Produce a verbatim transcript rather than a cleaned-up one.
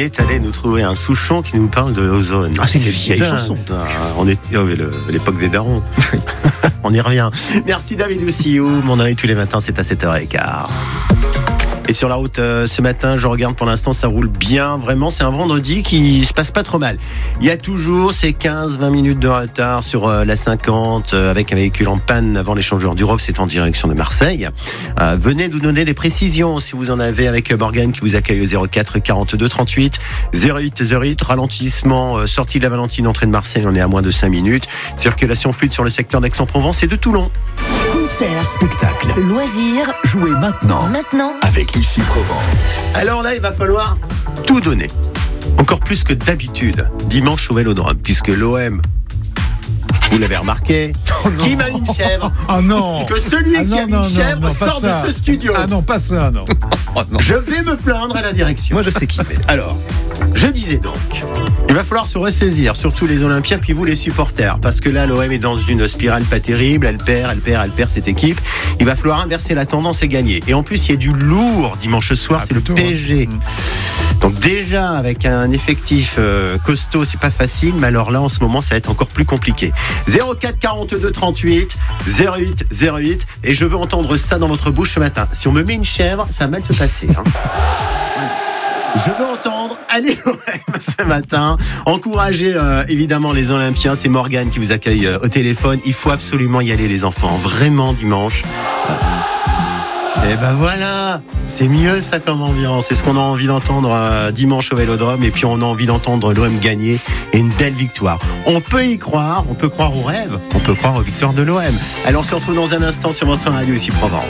est allé nous trouver un Souchon qui nous parle de l'ozone. Ah, c'est une vieille dingue, chanson. ça. On est oh, mais le- l'époque des darons. On y revient. Merci David Oussiou. Mon œil tous les matins, c'est à sept heures quinze. Et sur la route euh, ce matin, je regarde pour l'instant, ça roule bien. Vraiment, c'est un vendredi qui se passe pas trop mal. Il y a toujours ces quinze vingt minutes de retard sur euh, la cinquante euh, avec un véhicule en panne avant l'échangeur du Rhône. C'est en direction de Marseille. Euh, venez nous donner des précisions si vous en avez avec Morgane qui vous accueille au zéro quatre quarante-deux trente-huit zéro huit zéro huit. Ralentissement, euh, sortie de la Valentine, entrée de Marseille, on est à moins de cinq minutes. Circulation fluide sur le secteur d'Aix-en-Provence et de Toulon. Concert, Spectacle. loisirs, Jouez maintenant maintenant. avec Ici Provence. Alors là, il va falloir tout donner. Encore plus que d'habitude, dimanche au Vélodrome, puisque l'O M, vous l'avez remarqué, qui m'a une chèvre, Ah non. que celui Ah qui non, a non, une non, chèvre non, pas sort de ça. ce studio. Ah non, pas ça, non. Je vais me plaindre à la direction. Moi, je sais qui. Alors, je disais donc, il va falloir se ressaisir, surtout les Olympiens, puis vous les supporters, parce que là, l'O M est dans une spirale pas terrible, elle perd, elle perd, elle perd cette équipe. Il va falloir inverser la tendance et gagner. Et en plus, il y a du lourd dimanche soir, Ah, c'est le plutôt, P S G. hein. Donc déjà, avec un effectif euh, costaud, c'est pas facile, mais alors là, en ce moment, ça va être encore plus compliqué. zéro quatre quarante-deux trente-huit zéro huit zéro huit, et je veux entendre ça dans votre bouche ce matin. Si on me met une chèvre, ça va mal se passer. Hein. Je veux entendre, allez l'O M ce matin, encourager euh, évidemment les Olympiens. C'est Morgane qui vous accueille euh, au téléphone. Il faut absolument y aller les enfants, vraiment dimanche. Et ben voilà, c'est mieux ça comme ambiance. C'est ce qu'on a envie d'entendre euh, dimanche au Vélodrome. Et puis on a envie d'entendre l'O M gagner et une belle victoire. On peut y croire, on peut croire au rêve, on peut croire aux victoires de l'O M. Alors on se retrouve dans un instant sur votre radio ici Provence.